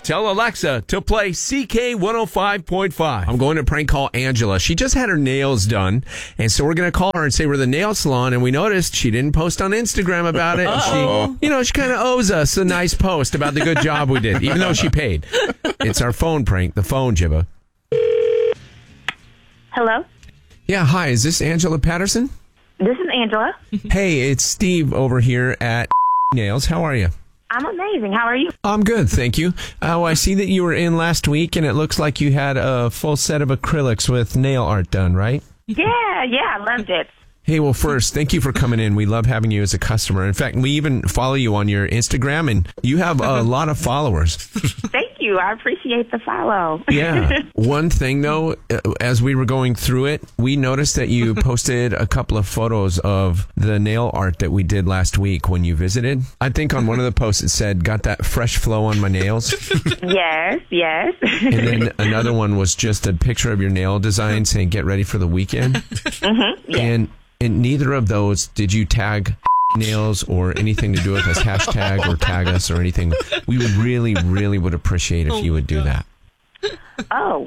Tell Alexa to play CK 105.5. I'm going to prank call Angela. She just had her nails done, and so we're going to call her and say we're the nail salon, and we noticed she didn't post on Instagram about it. She kind of owes us a nice post about the good job we did, even though she paid. It's our phone prank, the phone jibba. Hello? Yeah, hi. Is this Angela Patterson? This is Angela. Hey, it's Steve over here at Nails. How are you? I'm amazing. How are you? I'm good, thank you. I see that you were in last week, and it looks like you had a full set of acrylics with nail art done, right? Yeah, I loved it. Hey, well, first, thank you for coming in. We love having you as a customer. In fact, we even follow you on your Instagram, and you have a lot of followers. Thank you. I appreciate the follow. Yeah. One thing, though, as we were going through it, we noticed that you posted a couple of photos of the nail art that we did last week when you visited. I think on one of the posts it said, got that fresh flow on my nails. Yes. And then another one was just a picture of your nail design saying, get ready for the weekend. Mm-hmm. Yeah. And neither of those did you tag nails or anything to do with us, hashtag or tag us or anything. We really, really would appreciate if you would do that. Oh,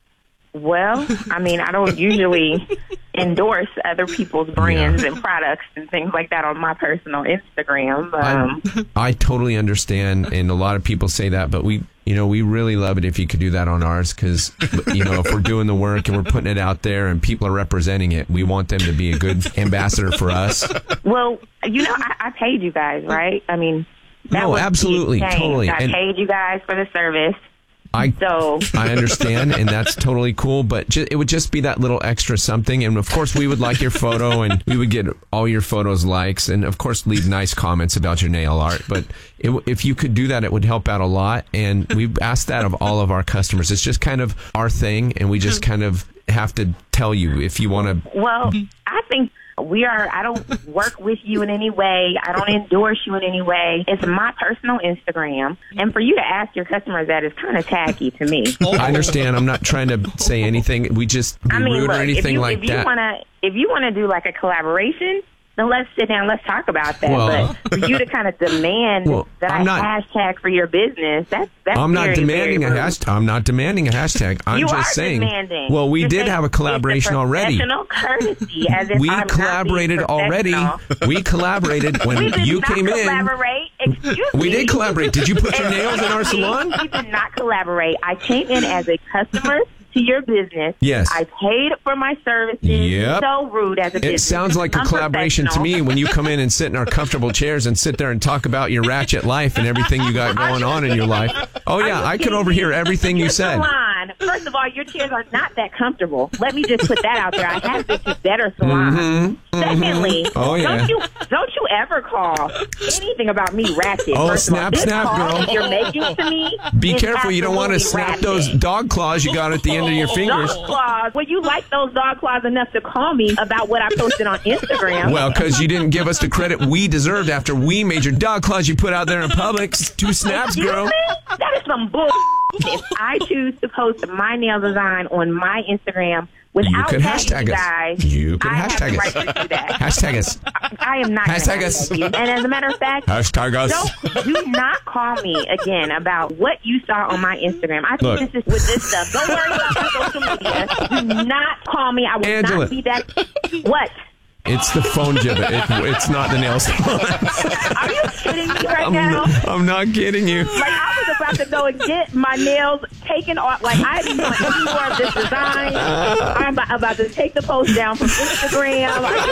well, I mean, I don't usually endorse other people's brands and products and things like that on my personal Instagram. I totally understand, and a lot of people say that, but we really love it if you could do that on ours because, if we're doing the work and we're putting it out there and people are representing it, we want them to be a good ambassador for us. Well, I paid you guys, right? I mean, no, absolutely, totally. I paid you guys for the service. I understand, and that's totally cool, but it would just be that little extra something, and of course we would like your photo, and we would get all your photos likes, and of course leave nice comments about your nail art, but if you could do that, it would help out a lot, and we've asked that of all of our customers. It's just kind of our thing, and we just kind of have to tell you if you want to. Well, I think I don't work with you in any way. I don't endorse you in any way. It's my personal Instagram. And for you to ask your customers that is kind of tacky to me. I understand. I'm not trying to say anything. We just be rude or anything like that. If you want to do like a collaboration, then let's sit down, let's talk about that. Well, but for you to kind of demand that hashtag for your business, that's I'm not very, demanding very a hashtag. I'm not demanding a hashtag. I'm you just saying. Demanding. Well, we You're did have a collaboration already. Courtesy, as if we I'm collaborated already. We collaborated when you came in. Excuse me. We did collaborate. Did you put your nails in our salon? We did not collaborate. I came in as a customer to your business. Yes. I paid for my services. Yep. So rude as a business. It sounds like a collaboration to me when you come in and sit in our comfortable chairs and sit there and talk about your ratchet life and everything you got going on in your life. Oh, yeah, I could overhear everything you said. Salon. First of all, your chairs are not that comfortable. Let me just put that out there. I have been to better salons. Secondly, don't you ever call anything about me ratchet. Oh, First snap, girl. You're making to me. Be careful. You don't want to snap ratchet. those dog claws you got at the end of your fingers. Dog claws. Well, you like those dog claws enough to call me about what I posted on Instagram. Well, because you didn't give us the credit we deserved after we made your dog claws you put out there in public. 2 snaps, girl. That is some bull. If I choose to post my nail design on my Instagram without tagging you guys, you can I have hashtag the us. right to do that. Hashtag us. I am not hashtag us. You. And as a matter of fact, hashtag us. Do not call me again about what you saw on my Instagram. I think this is with this stuff. Don't worry about my social media. Do not call me. I will Angela. not be that. What? It's the phone jibber. It's not the nail salon. Are you kidding me now? I'm not kidding you. Like, I was about to go and get my nails taken off. Like, I didn't want any more of this design. I'm about to take the post down from Instagram.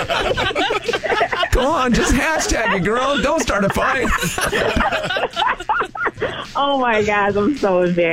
Come on, just hashtag it, girl. Don't start a fight. Oh, my gosh. I'm so embarrassed.